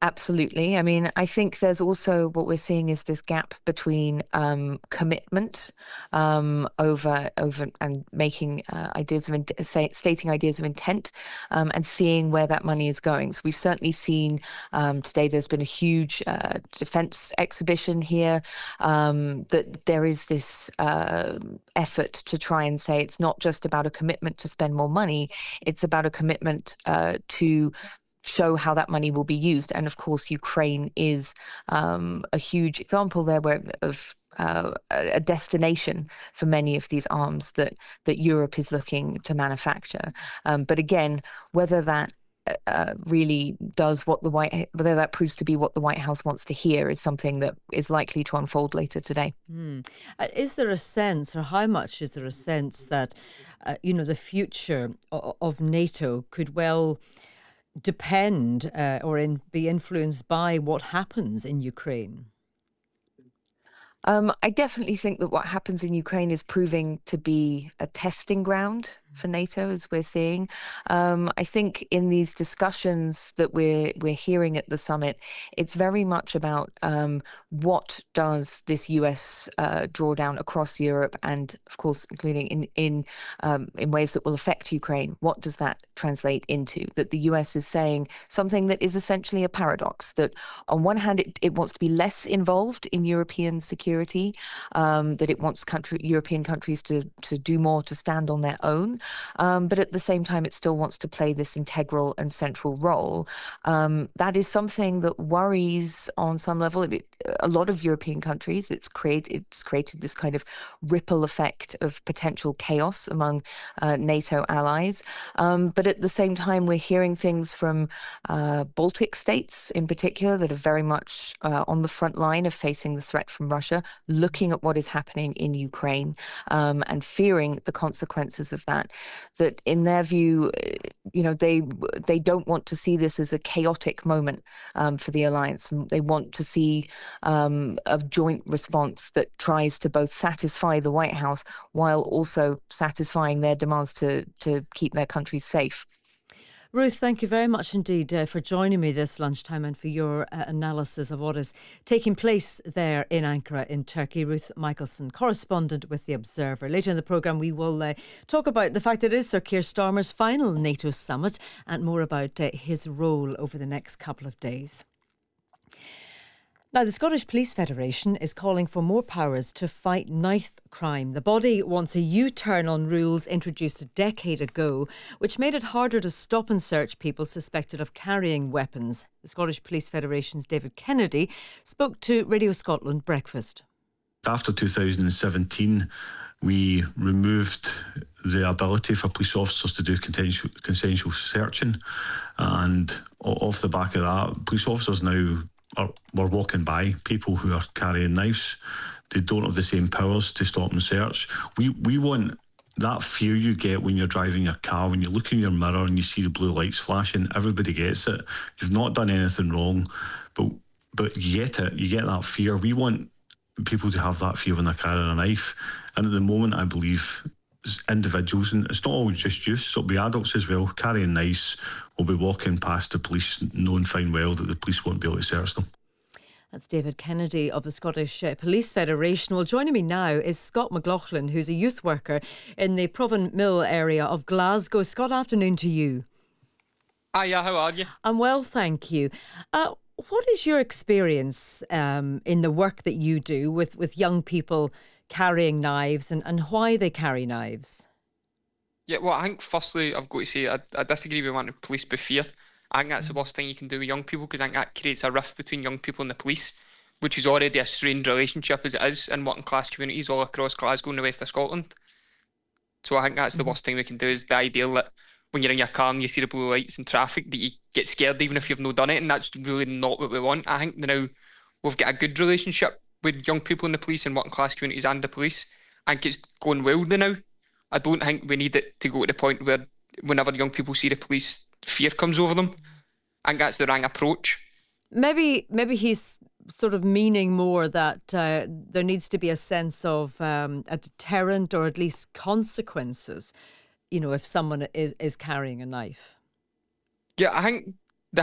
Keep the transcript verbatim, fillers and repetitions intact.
Absolutely. I mean, I think there's also what we're seeing is this gap between um, commitment um, over over and making uh, ideas of int- say, stating ideas of intent um, and seeing where that money is going. So we've certainly seen um, today. There's been a huge uh, defense exhibition here. Um, that there is this uh, effort to try and say it's not just about a commitment to spend more money. It's about a commitment uh, to show how that money will be used. And of course, Ukraine is um, a huge example there where of uh, a destination for many of these arms that that Europe is looking to manufacture. Um, but again, whether that uh, really does what the White, whether that proves to be what the White House wants to hear, is something that is likely to unfold later today. Mm. Uh, Is there a sense, or how much is there a sense that, uh, you know, the future of, of NATO could well depend uh, or in, be influenced by what happens in Ukraine? Um, I definitely think that what happens in Ukraine is proving to be a testing ground for NATO, as we're seeing. Um, I think in these discussions that we're we're hearing at the summit, it's very much about um, what does this U S uh, drawdown across Europe, and of course, including in in um, in ways that will affect Ukraine. What does that translate into? That the U S is saying something that is essentially a paradox. That on one hand, it, it wants to be less involved in European security, um, that it wants country, European countries to, to do more, to stand on their own. Um, but at the same time, it still wants to play this integral and central role. Um, that is something that worries on some level it, a lot of European countries. It's, create, it's created this kind of ripple effect of potential chaos among uh, NATO allies. Um, but at the same time, we're hearing things from uh, Baltic states in particular that are very much uh, on the front line of facing the threat from Russia, looking at what is happening in Ukraine um, and fearing the consequences of that. That in their view, uh, you know, they they don't want to see this as a chaotic moment um, for the alliance. And they want to see um, a joint response that tries to both satisfy the White House while also satisfying their demands to to keep their countries safe. Ruth, thank you very much indeed uh, for joining me this lunchtime and for your uh, analysis of what is taking place there in Ankara in Turkey. Ruth Michelson, correspondent with The Observer. Later in the programme, we will uh, talk about the fact that it is Sir Keir Starmer's final NATO summit and more about uh, his role over the next couple of days. Now, the Scottish Police Federation is calling for more powers to fight knife crime. The body wants a U-turn on rules introduced a decade ago, which made it harder to stop and search people suspected of carrying weapons. The Scottish Police Federation's David Kennedy spoke to Radio Scotland Breakfast. After two thousand seventeen, we removed the ability for police officers to do consensual, consensual searching, and off the back of that, police officers now are we're walking by people who are carrying knives. They don't have the same powers to stop and search. We we want that fear you get when you're driving your car, when you look in your mirror and you see the blue lights flashing. Everybody gets it. You've not done anything wrong, but but you get it. You get that fear. We want people to have that fear when they're carrying a knife. And at the moment, I believe individuals, and it's not always just youth, so it'll be adults as well, carrying knives, will be walking past the police knowing fine well that the police won't be able to search them. That's David Kennedy of the Scottish Police Federation. Well, joining me now is Scott McLaughlin, who's a youth worker in the Provan Mill area of Glasgow. Scott, afternoon to you. Hiya, how are you? I'm well, thank you. Uh, what is your experience um, in the work that you do with, with young people carrying knives, and, and why they carry knives? Yeah, well, I think firstly, I've got to say, I, I disagree with wanting police by fear. I think that's the worst thing you can do with young people, because I think that creates a rift between young people and the police, which is already a strained relationship as it is in working class communities all across Glasgow and the west of Scotland. So I think that's the worst thing we can do, is the idea that when you're in your car and you see the blue lights in traffic, that you get scared even if you've not done it, and that's really not what we want. I think now we've got a good relationship with young people in the police and working class communities and the police. I think it's going well now. I don't think we need it to go to the point where whenever young people see the police, fear comes over them. I think that's the wrong approach. Maybe maybe he's sort of meaning more that uh, there needs to be a sense of um, a deterrent, or at least consequences, you know, if someone is, is carrying a knife. Yeah, I think